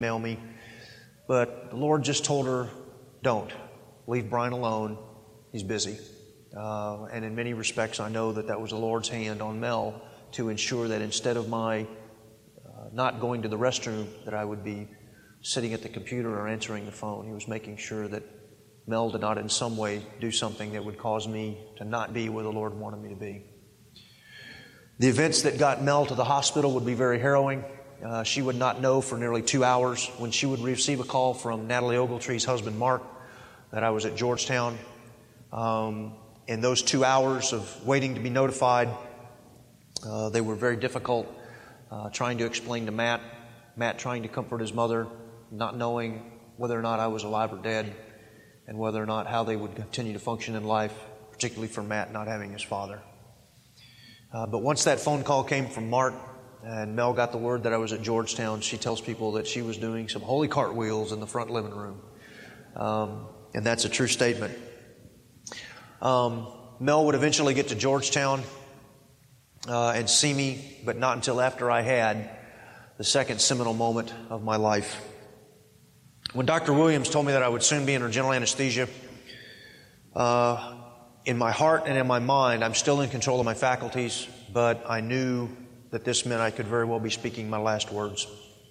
email me. But the Lord just told her, don't. Leave Brian alone. He's busy. And in many respects, I know that was the Lord's hand on Mel to ensure that instead of my not going to the restroom, that I would be sitting at the computer or answering the phone. He was making sure that Mel did not in some way do something that would cause me to not be where the Lord wanted me to be. The events that got Mel to the hospital would be very harrowing. She would not know for nearly 2 hours when she would receive a call from Natalie Ogletree's husband, Mark, that I was at Georgetown. In those 2 hours of waiting to be notified, they were very difficult, trying to explain to Matt trying to comfort his mother, not knowing whether or not I was alive or dead, and whether or not how they would continue to function in life, particularly for Matt not having his father. But once that phone call came from Mark, and Mel got the word that I was at Georgetown, she tells people that she was doing some holy cartwheels in the front living room. And that's a true statement. Mel would eventually get to Georgetown and see me, but not until after I had the second seminal moment of my life. When Dr. Williams told me that I would soon be under general anesthesia, in my heart and in my mind, I'm still in control of my faculties, but I knew that this meant I could very well be speaking my last words.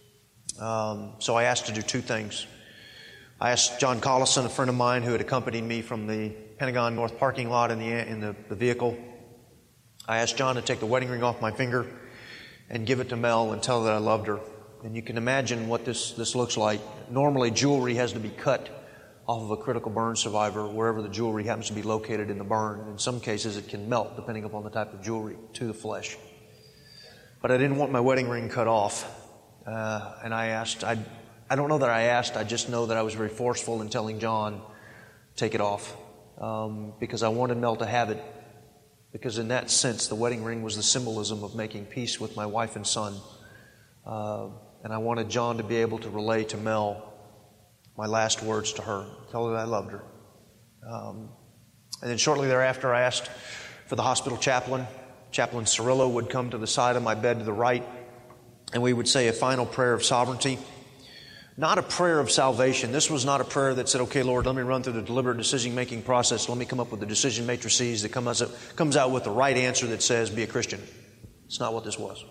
So I asked to do two things. I asked John Collison, a friend of mine who had accompanied me from the Pentagon North parking lot in the vehicle. I asked John to take the wedding ring off my finger and give it to Mel and tell her that I loved her. And you can imagine what this looks like. Normally, jewelry has to be cut off of a critical burn survivor wherever the jewelry happens to be located in the burn. And in some cases, it can melt depending upon the type of jewelry to the flesh. But I didn't want my wedding ring cut off. And I asked, I don't know that I asked, I just know that I was very forceful in telling John, take it off. Because I wanted Mel to have it. Because in that sense, the wedding ring was the symbolism of making peace with my wife and son. And I wanted John to be able to relay to Mel my last words to her, tell her that I loved her. And then shortly thereafter, I asked for the hospital chaplain. Chaplain Cirillo would come to the side of my bed to the right, and we would say a final prayer of sovereignty. Not a prayer of salvation. This was not a prayer that said, okay, Lord, let me run through the deliberate decision-making process. Let me come up with the decision matrices that comes out with the right answer that says, be a Christian. It's not what this was.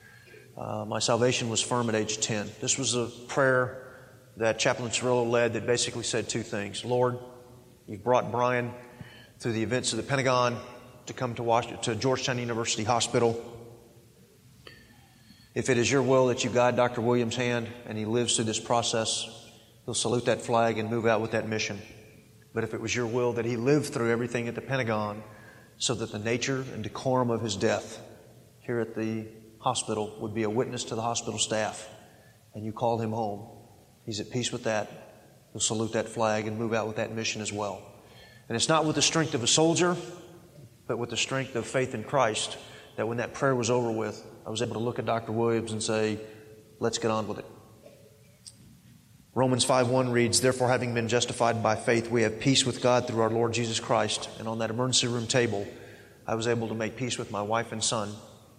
My salvation was firm at age 10. This was a prayer that Chaplain Cirillo led that basically said two things. Lord, you've brought Brian through the events of the Pentagon to come to Georgetown University Hospital. If it is your will that you guide Dr. Williams' hand and he lives through this process, he'll salute that flag and move out with that mission. But if it was your will that he lived through everything at the Pentagon so that the nature and decorum of his death here at the hospital would be a witness to the hospital staff, and you called him home, he's at peace with that, he'll salute that flag and move out with that mission as well. And it's not with the strength of a soldier, but with the strength of faith in Christ, that when that prayer was over with, I was able to look at Dr. Williams and say, let's get on with it. Romans 5:1 reads, therefore, having been justified by faith, we have peace with God through our Lord Jesus Christ. And on that emergency room table, I was able to make peace with my wife and son.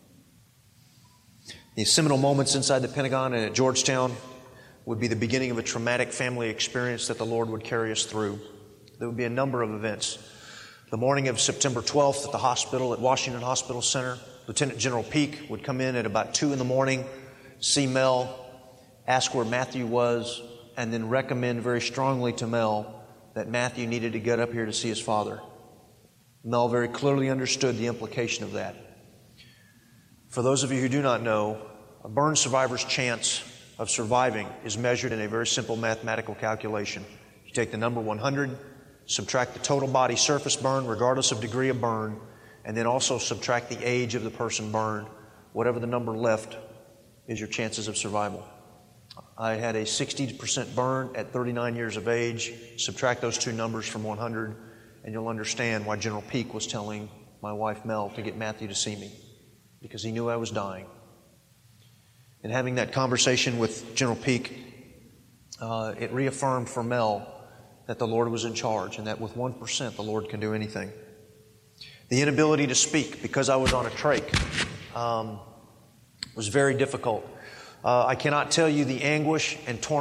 These seminal moments inside the Pentagon and at Georgetown would be the beginning of a traumatic family experience that the Lord would carry us through. There would be a number of events. The morning of September 12th at the hospital, at Washington Hospital Center, Lieutenant General Peake would come in at about 2 in the morning, see Mel, ask where Matthew was, and then recommend very strongly to Mel that Matthew needed to get up here to see his father. Mel very clearly understood the implication of that. For those of you who do not know, a burn survivor's chance of surviving is measured in a very simple mathematical calculation. You take the number 100, subtract the total body surface burn, regardless of degree of burn, and then also subtract the age of the person burned. Whatever the number left is your chances of survival. I had a 60% burn at 39 years of age. Subtract those two numbers from 100, and you'll understand why General Peake was telling my wife Mel to get Matthew to see me, because he knew I was dying. And having that conversation with General Peake, it reaffirmed for Mel that the Lord was in charge and that with 1% the Lord can do anything. The inability to speak because I was on a trach was very difficult. I cannot tell you the anguish and torment